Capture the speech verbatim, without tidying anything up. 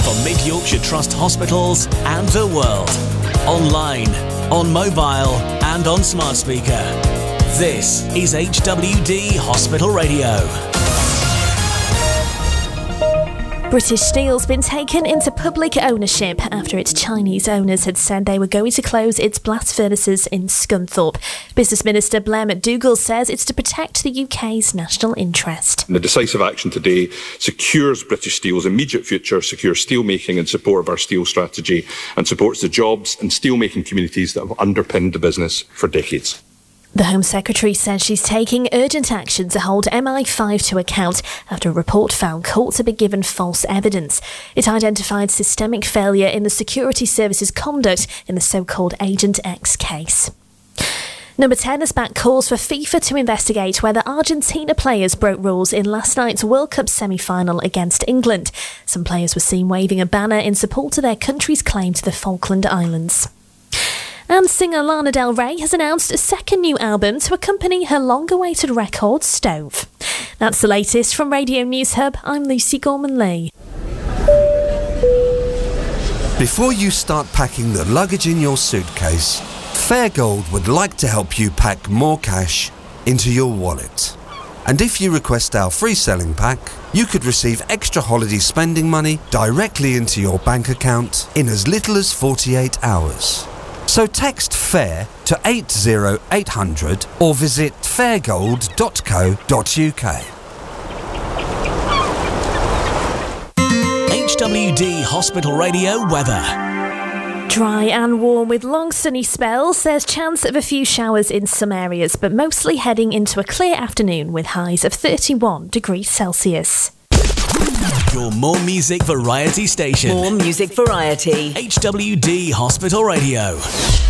for Mid Yorkshire Trust hospitals and the world. Online, on mobile and on smart speaker. This is H W D Hospital Radio. British Steel's been taken into public ownership after its Chinese owners had said they were going to close its blast furnaces in Scunthorpe. Business Minister Blair McDougall says it's to protect the U K's national interest. The decisive action today secures British Steel's immediate future, secures steelmaking in support of our steel strategy, and supports the jobs and steelmaking communities that have underpinned the business for decades. The Home Secretary says she's taking urgent action to hold M I five to account after a report found courts had been given false evidence. It identified systemic failure in the security services conduct in the so-called Agent X case. Number ten has backed calls for FIFA to investigate whether Argentina players broke rules in last night's World Cup semi-final against England. Some players were seen waving a banner in support of their country's claim to the Falkland Islands. And singer Lana Del Rey has announced a second new album to accompany her long-awaited record, Stove. That's the latest from Radio News Hub. I'm Lucy Gorman-Lee. Before you start packing the luggage in your suitcase, Fairgold would like to help you pack more cash into your wallet. And if you request our free selling pack, you could receive extra holiday spending money directly into your bank account in as little as forty-eight hours. So text FAIR to eight zero eight hundred or visit fairgold dot co dot uk. H W D Hospital Radio weather. Dry and warm with long sunny spells. There's chance of a few showers in some areas, but mostly heading into a clear afternoon with highs of thirty-one degrees Celsius. Your more music variety station. More music variety. H W D Hospital Radio.